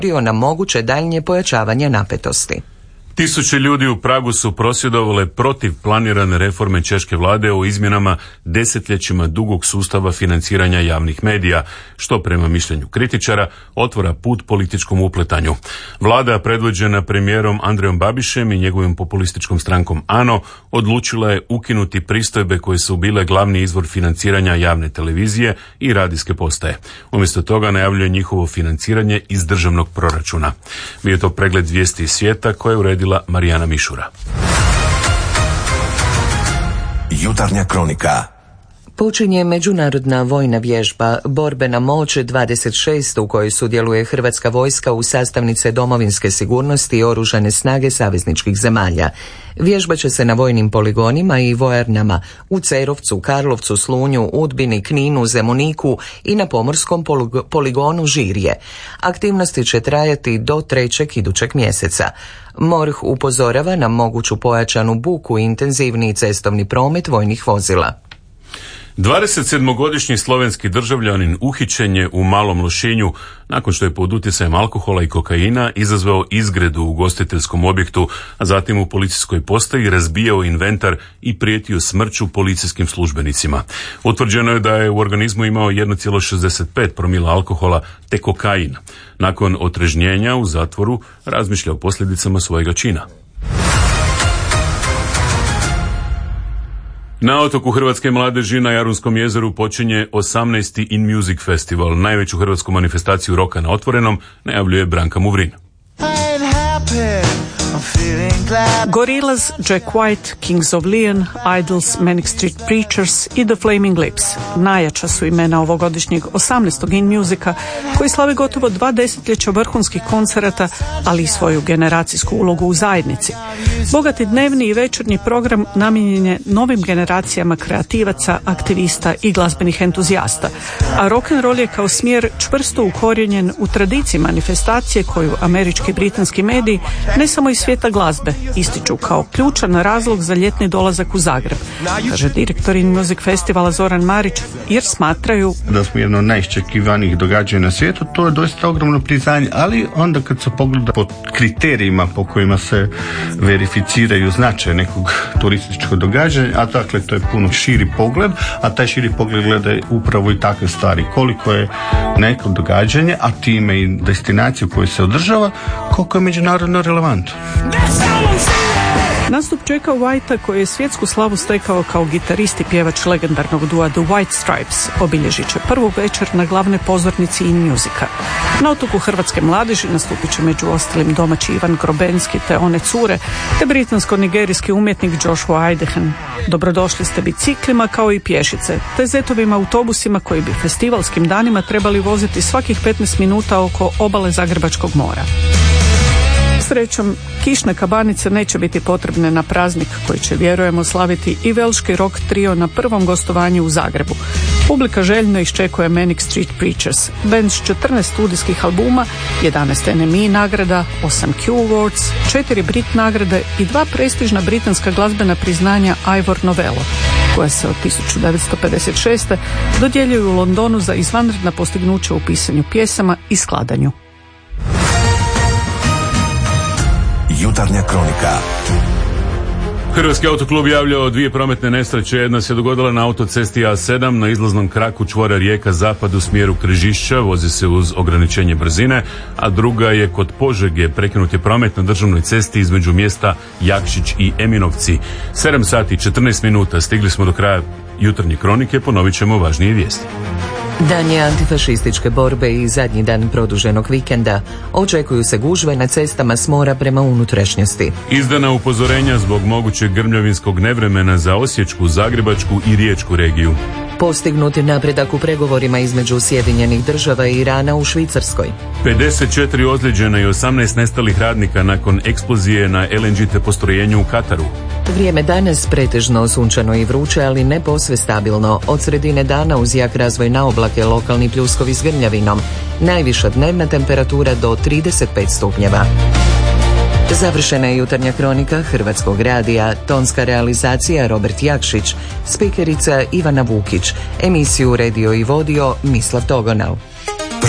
na moguće daljnje pojačavanje napetosti. Tisuće ljudi u Pragu su prosvjedovale protiv planirane reforme češke vlade o izmjenama desetljećima dugog sustava financiranja javnih medija, što prema mišljenju kritičara otvara put političkom upletanju. Vlada, predvođena premijerom Andrejom Babišem i njegovim populističkom strankom ANO, odlučila je ukinuti pristojbe koje su bile glavni izvor financiranja javne televizije i radijske postaje. Umjesto toga najavljuje njihovo financiranje iz državnog proračuna. Bio je to pregled vijesti iz svijeta koje je uredila Marijana Mišura. Jutarnja kronika. Počinje međunarodna vojna vježba Borbena moć 26 u kojoj sudjeluje Hrvatska vojska u sastavnice domovinske sigurnosti i oružane snage savezničkih zemalja. Vježba će se na vojnim poligonima i vojarnama u Cerovcu, Karlovcu, Slunju, Udbini, Kninu, Zemuniku i na pomorskom poligonu Žirje. Aktivnosti će trajati do 3. idućeg mjeseca. MORH upozorava na moguću pojačanu buku i intenzivniji cestovni promet vojnih vozila. 27-godišnji slovenski državljanin uhićen je u Malom Lošinju nakon što je pod utjecajem alkohola i kokaina izazvao izgredu u ugostiteljskom objektu, a zatim u policijskoj postaji razbijao inventar i prijetio smrću policijskim službenicima. Utvrđeno je da je u organizmu imao 1,65 promila alkohola te kokain. Nakon otrežnjenja u zatvoru razmišlja o posljedicama svojega čina. Na otoku hrvatske mladeži na Jarunskom jezeru počinje 18. In Music Festival, najveću hrvatsku manifestaciju roka na otvorenom, najavljuje Branka Muvrin. Gorillaz, Jack White, Kings of Leon, Idols, Manic Street Preachers i The Flaming Lips najjača su imena ovogodišnjeg 18. In Musica, koji slavi gotovo 2 desetljeća vrhunskih koncerata, ali i svoju generacijsku ulogu u zajednici. Bogati dnevni i večernji program namijenjen je novim generacijama kreativaca, aktivista i glazbenih entuzijasta, a rock'n'roll je kao smjer čvrsto ukorijenjen u tradiciji manifestacije koju američki i britanski mediji, ne samo iz svijeta glazbe, ističu kao ključan razlog za ljetni dolazak u Zagreb, kaže direktor In Music Festivala Zoran Marić, jer smatraju da smo jedno od najiščekivanijih događanja na svijetu. To je doista ogromno priznanje, ali onda kad se pogleda po kriterijima po kojima se verificiraju značaj nekog turističkog događanja, a dakle to je puno širi pogled, a taj širi pogled gleda upravo i takve stvari, koliko je neko događanje, a time i destinaciju koju se održava, koliko je međunarodno relevantno. Nastup Jacka Whitea, koji je svjetsku slavu stekao kao gitarist i pjevač legendarnog dua The White Stripes, obilježit će prvu večer na glavnoj pozornici In Musica. Na otoku hrvatske mladeži nastupit će među ostalim domaći Ivan Grobenski te One cure, te britansko-nigerijski umjetnik Joshua Idehen. Dobrodošli ste biciklima kao i pješice, te zetovim autobusima koji bi festivalskim danima trebali voziti svakih 15 minuta oko obale Zagrebačkog mora. Srećom, kišne kabanice neće biti potrebne na praznik koji će, vjerujemo, slaviti i velški rock trio na prvom gostovanju u Zagrebu. Publika željno iščekuje Manic Street Preachers, band s 14 studijskih albuma, 11 NME nagrada, 8 Q Awards, 4 Brit nagrade i 2 prestižna britanska glazbena priznanja Ivor Novello, koja se od 1956. dodjeljuju u Londonu za izvanredna postignuća u pisanju pjesama i skladanju. Jutarnja kronika. Hrvatski autoklub javljao 2 prometne nesreće. Jedna se dogodila na autocesti A7 na izlaznom kraku čvora Rijeka Zapad u smjeru Križišća, vozi se uz ograničenje brzine, a druga je kod Požege, prekinut je promet na državnoj cesti između mjesta Jakšić i Eminovci. 7 sati 14 minuta, stigli smo do kraja jutarnje kronike, ponovit ćemo važnije vijesti. Dan je antifašističke borbe i zadnji dan produženog vikenda. Očekuju se gužve na cestama s mora prema unutrašnjosti. Izdana upozorenja zbog mogućeg grmljavinskog nevremena za Osječku, Zagrebačku i Riječku regiju. Postignut napredak u pregovorima između Sjedinjenih Država i Irana u Švicarskoj. 54 ozlijeđena i 18 nestalih radnika nakon eksplozije na LNG postrojenju u Kataru. Vrijeme danas pretežno sunčano i vruće, ali ne posve stabilno. Od sredine dana uz jak razvoj na oblake, lokalni pljuskovi s grmljavinom. Najviša dnevna temperatura do 35 stupnjeva. Završena je jutarnja kronika Hrvatskog radija, tonska realizacija Robert Jakšić, spikerica Ivana Vukić, emisiju uredio i vodio Mislav Togonal.